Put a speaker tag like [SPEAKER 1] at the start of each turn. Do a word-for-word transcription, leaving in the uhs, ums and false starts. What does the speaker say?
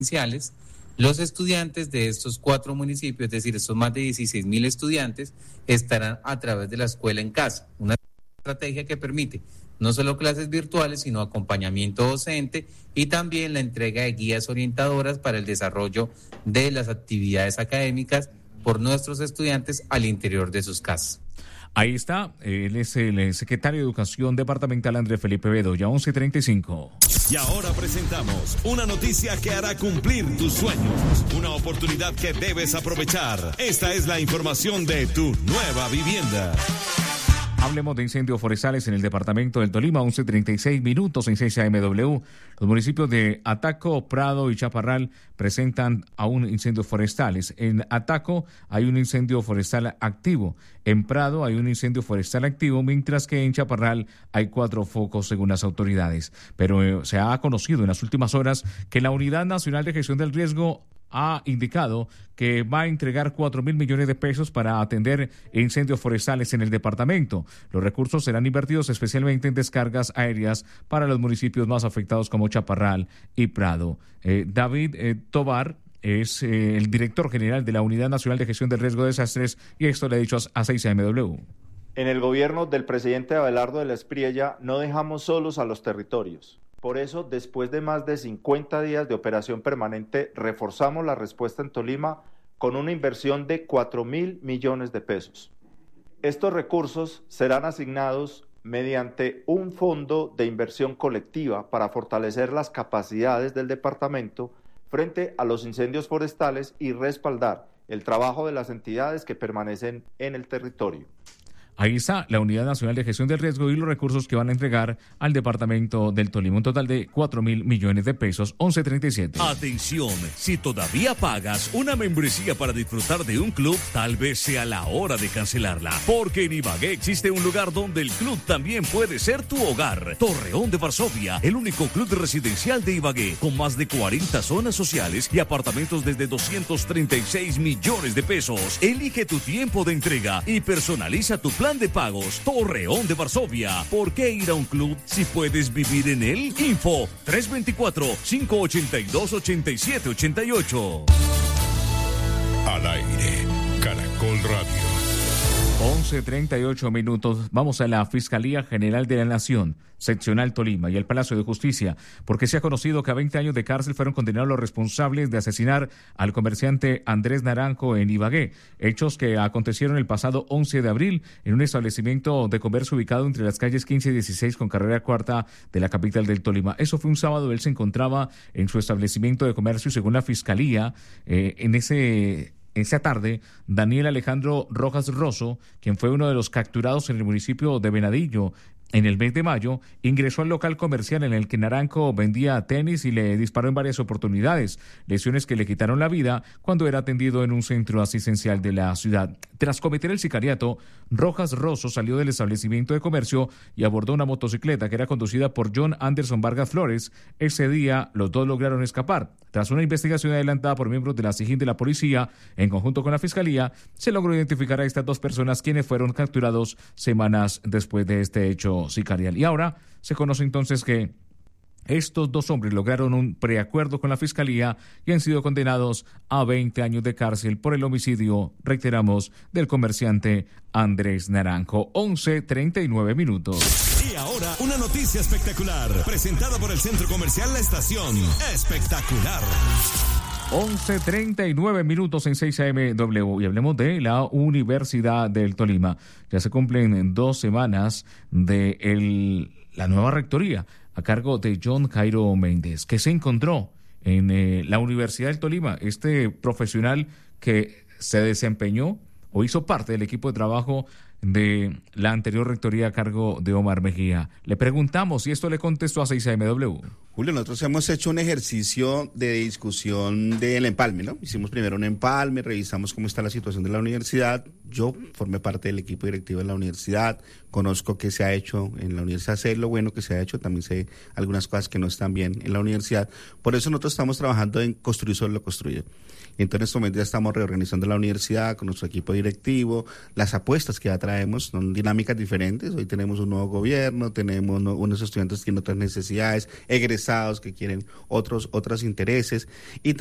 [SPEAKER 1] los estudiantes de estos cuatro municipios, es decir, estos más de dieciséis mil estudiantes, estarán a través de la escuela en casa, una estrategia que permite no solo clases virtuales, sino acompañamiento docente y también la entrega de guías orientadoras para el desarrollo de las actividades académicas por nuestros estudiantes al interior de sus casas.
[SPEAKER 2] Ahí está, él es el secretario de Educación Departamental Andrés Felipe Bedoya, once treinta y cinco.
[SPEAKER 3] Y ahora presentamos una noticia que hará cumplir tus sueños, una oportunidad que debes aprovechar. Esta es la información de Tu Nueva Vivienda.
[SPEAKER 2] Hablemos de incendios forestales en el departamento del Tolima, once treinta y seis minutos en seis A M W. Los municipios de Ataco, Prado y Chaparral presentan aún incendios forestales. En Ataco hay un incendio forestal activo. En Prado hay un incendio forestal activo, mientras que en Chaparral hay cuatro focos según las autoridades. Pero eh, se ha conocido en las últimas horas que la Unidad Nacional de Gestión del Riesgo ha indicado que va a entregar cuatro mil millones de pesos para atender incendios forestales en el departamento. Los recursos serán invertidos especialmente en descargas aéreas para los municipios más afectados como Chaparral y Prado. Eh, David eh, Tobar es eh, el director general de la Unidad Nacional de Gestión del Riesgo de Desastres y esto le ha dicho a seis A M W.
[SPEAKER 4] En el gobierno del presidente Abelardo de la Espriella no dejamos solos a los territorios. Por eso, después de más de cincuenta días de operación permanente, reforzamos la respuesta en Tolima con una inversión de cuatro mil millones de pesos. Estos recursos serán asignados mediante un fondo de inversión colectiva para fortalecer las capacidades del departamento frente a los incendios forestales y respaldar el trabajo de las entidades que permanecen en el territorio.
[SPEAKER 2] Ahí está la Unidad Nacional de Gestión del Riesgo y los recursos que van a entregar al departamento del Tolima, un total de cuatro mil millones de pesos, once treinta y siete.
[SPEAKER 3] Atención, si todavía pagas una membresía para disfrutar de un club, tal vez sea la hora de cancelarla, porque en Ibagué existe un lugar donde el club también puede ser tu hogar. Torreón de Varsovia, el único club residencial de Ibagué, con más de cuarenta zonas sociales y apartamentos desde doscientos treinta y seis millones de pesos. Elige tu tiempo de entrega y personaliza tu plan de pagos. Torreón de Varsovia. ¿Por qué ir a un club si puedes vivir en él? Info tres dos cuatro, cinco ocho dos, ocho siete ocho ocho.
[SPEAKER 5] Al aire, Caracol Radio.
[SPEAKER 2] once treinta y ocho minutos. Vamos a la Fiscalía General de la Nación, Seccional Tolima y el Palacio de Justicia, porque se ha conocido que a veinte años de cárcel fueron condenados los responsables de asesinar al comerciante Andrés Naranjo en Ibagué, hechos que acontecieron el pasado once de abril en un establecimiento de comercio ubicado entre las calles quince y dieciséis con carrera cuarta de la capital del Tolima. Eso fue un sábado, él se encontraba en su establecimiento de comercio y según la Fiscalía, eh, en ese... Esa tarde, Daniel Alejandro Rojas Rosso, quien fue uno de los capturados en el municipio de Venadillo en el mes de mayo, ingresó al local comercial en el que Naranjo vendía tenis y le disparó en varias oportunidades, lesiones que le quitaron la vida cuando era atendido en un centro asistencial de la ciudad. Tras cometer el sicariato, Rojas Rosso salió del establecimiento de comercio y abordó una motocicleta que era conducida por John Anderson Vargas Flores. Ese día, los dos lograron escapar. Tras una investigación adelantada por miembros de la SIJIN de la policía, en conjunto con la Fiscalía, se logró identificar a estas dos personas quienes fueron capturados semanas después de este hecho sicarial. Y ahora se conoce entonces que estos dos hombres lograron un preacuerdo con la Fiscalía y han sido condenados a veinte años de cárcel por el homicidio, reiteramos, del comerciante Andrés Naranjo. once treinta y nueve minutos.
[SPEAKER 3] Y ahora, una noticia espectacular, presentada por el Centro Comercial La Estación. Espectacular.
[SPEAKER 2] once treinta y nueve minutos en seis A M W y hablemos de la Universidad del Tolima. Ya se cumplen dos semanas de el, la nueva rectoría a cargo de John Jairo Méndez, que se encontró en eh, la Universidad del Tolima, este profesional que se desempeñó o hizo parte del equipo de trabajo de la anterior rectoría a cargo de Omar Mejía. Le preguntamos y esto le contestó a seis A M W.
[SPEAKER 6] Julio, nosotros hemos hecho un ejercicio de discusión del empalme, ¿no? Hicimos primero un empalme, revisamos cómo está la situación de la universidad. Yo formé parte del equipo directivo de la universidad, conozco qué se ha hecho en la universidad, sé lo bueno que se ha hecho, también sé algunas cosas que no están bien en la universidad. Por eso nosotros estamos trabajando en construir sobre lo construido. Entonces en este momento ya estamos reorganizando la universidad con nuestro equipo directivo, las apuestas que va a traer traemos, son dinámicas diferentes. Hoy tenemos un nuevo gobierno, tenemos no, unos estudiantes que tienen otras necesidades, egresados que quieren otros, otros intereses. Y